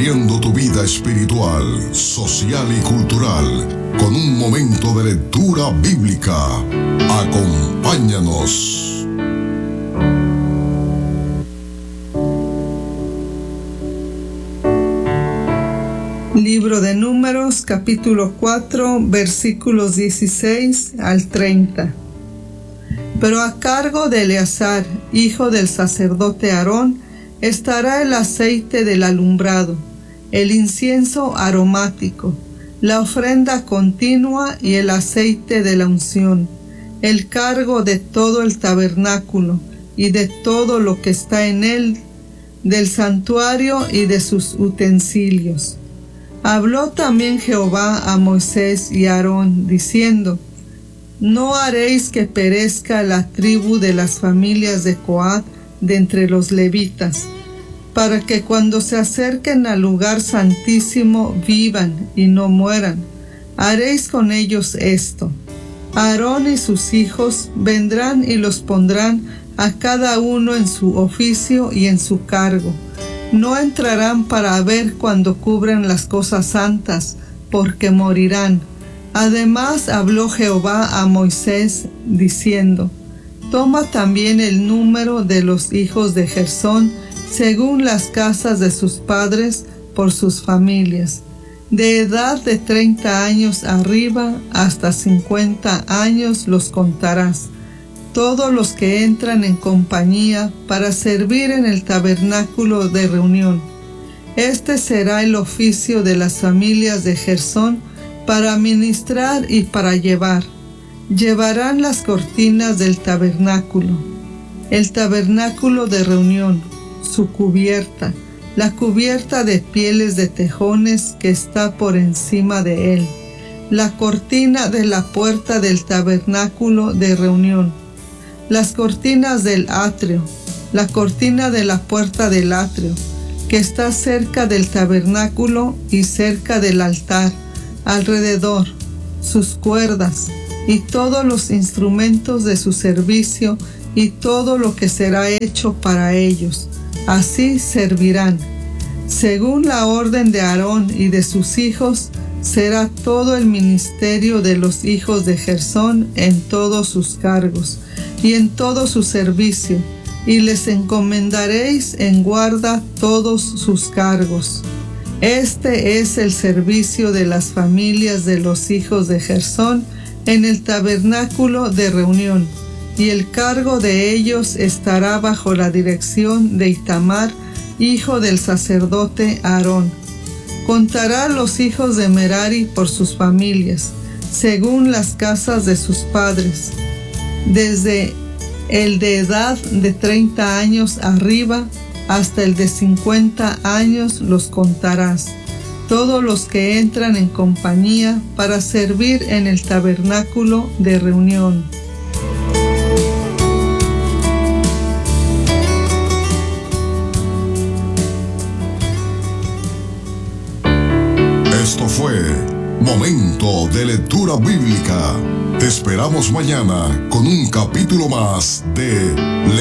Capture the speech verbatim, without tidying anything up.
nutriendo tu vida espiritual, social y cultural con un momento de lectura bíblica. Acompáñanos. Libro de Números, capítulo cuatro, versículos dieciséis al treinta. Pero a cargo de Eleazar, hijo del sacerdote Aarón, estará el aceite del alumbrado, el incienso aromático, la ofrenda continua y el aceite de la unción, el cargo de todo el tabernáculo y de todo lo que está en él, del santuario y de sus utensilios. Habló también Jehová a Moisés y a Aarón, diciendo: No haréis que perezca la tribu de las familias de Coat de entre los levitas, para que cuando se acerquen al lugar santísimo vivan y no mueran. Haréis con ellos esto: Aarón y sus hijos vendrán y los pondrán a cada uno en su oficio y en su cargo. No entrarán para ver cuando cubran las cosas santas, porque morirán. Además habló Jehová a Moisés, diciendo: Toma también el número de los hijos de Gersón, según las casas de sus padres, por sus familias. De edad de treinta años arriba hasta cincuenta años los contarás, todos los que entran en compañía para servir en el tabernáculo de reunión. Este será el oficio de las familias de Gersón, para ministrar y para llevar. Llevarán las cortinas del tabernáculo, el tabernáculo de reunión, su cubierta, la cubierta de pieles de tejones que está por encima de él, la cortina de la puerta del tabernáculo de reunión, las cortinas del atrio, la cortina de la puerta del atrio, que está cerca del tabernáculo y cerca del altar, alrededor, sus cuerdas, y todos los instrumentos de su servicio, y todo lo que será hecho para ellos. Así servirán. Según la orden de Aarón y de sus hijos, será todo el ministerio de los hijos de Gersón en todos sus cargos y en todo su servicio, y les encomendaréis en guarda todos sus cargos. Este es el servicio de las familias de los hijos de Gersón en el tabernáculo de reunión, y el cargo de ellos estará bajo la dirección de Itamar, hijo del sacerdote Aarón. Contará los hijos de Merari por sus familias, según las casas de sus padres. Desde el de edad de treinta años arriba hasta el de cincuenta años los contarás, todos los que entran en compañía para servir en el tabernáculo de reunión. Esto fue Momento de Lectura Bíblica. Te esperamos mañana con un capítulo más de